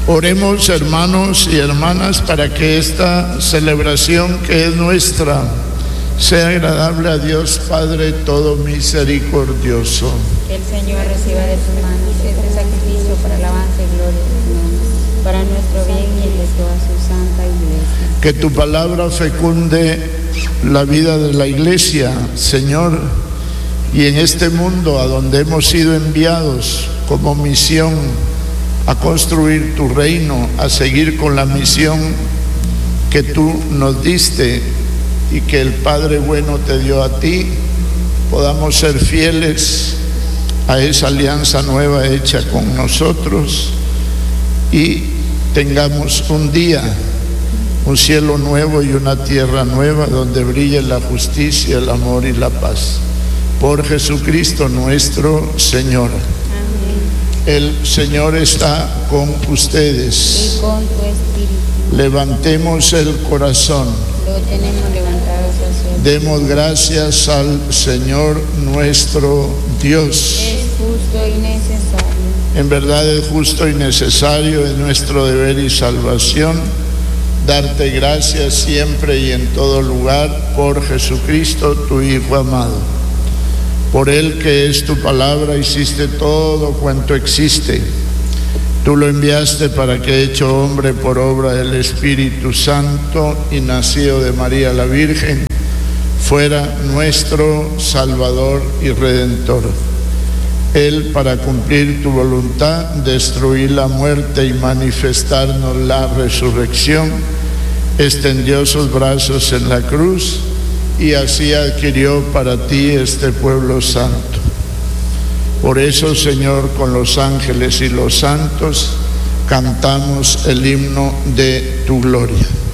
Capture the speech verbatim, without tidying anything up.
Oremos, hermanos y hermanas, para que esta celebración que es nuestra sea agradable a Dios Padre todo misericordioso. Que el Señor reciba de tus manos este sacrificio para alabanza y gloria de su nombre, para nuestro bien y el de toda su santa iglesia. Que tu palabra fecunde la vida de la iglesia, Señor, y en este mundo a donde hemos sido enviados como misión a construir tu reino, a seguir con la misión que tú nos diste y que el Padre bueno te dio a ti, podamos ser fieles a esa alianza nueva hecha con nosotros y tengamos un día, un cielo nuevo y una tierra nueva donde brille la justicia, el amor y la paz. Por Jesucristo nuestro Señor. El Señor está con ustedes. Y con tu espíritu. Levantemos el corazón. Lo tenemos levantado hacia el cielo. Demos gracias al Señor nuestro Dios. Es justo y necesario. En verdad es justo y necesario, es nuestro deber y salvación, darte gracias siempre y en todo lugar por Jesucristo, tu Hijo amado. Por Él, que es tu palabra, hiciste todo cuanto existe. Tú lo enviaste para que, hecho hombre por obra del Espíritu Santo y nacido de María la Virgen, fuera nuestro Salvador y Redentor. Él, para cumplir tu voluntad, destruir la muerte y manifestarnos la resurrección, extendió sus brazos en la cruz y así adquirió para ti este pueblo santo. Por eso, Señor, con los ángeles y los santos cantamos el himno de tu gloria.